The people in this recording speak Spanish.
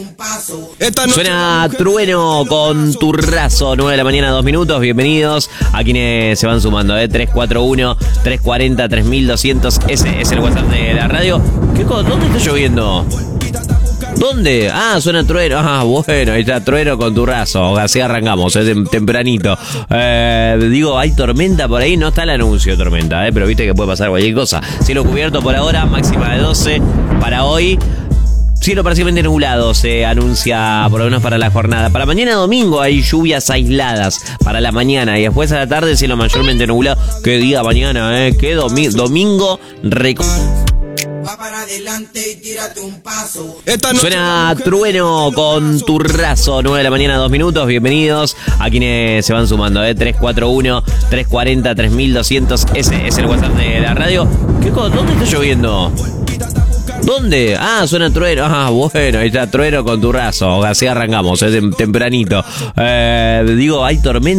Suena Trueno con Turrazo, 9 de la mañana, 2 minutos. Bienvenidos a quienes se van sumando, 341-340-3200. Ese es el WhatsApp de la radio. ¿Dónde está lloviendo? ¿Dónde? Ah, suena Trueno. Ah, bueno, ahí está Trueno con Turrazo. Así arrancamos, tempranito. Digo, hay tormenta por ahí. No está el anuncio de tormenta, pero viste que puede pasar cualquier cosa. Cielo cubierto por ahora, máxima de 12 para hoy. Cielo parcialmente nublado se anuncia, por lo menos para la jornada. Para mañana domingo hay lluvias aisladas para la mañana y después a la tarde cielo mayormente nublado. ¿Qué día mañana, qué domingo Va para adelante y tírate un paso. Suena Trueno con Turrazo, 9 de la mañana, 2 minutos. Bienvenidos a quienes se van sumando, 341-340-3200. Ese es el WhatsApp de la radio. ¿Dónde está lloviendo? ¿Dónde? Ah, suena Trueno. Ah, bueno, ahí está Trueno con Turrazo. Así arrancamos, tempranito. Digo, hay tormenta.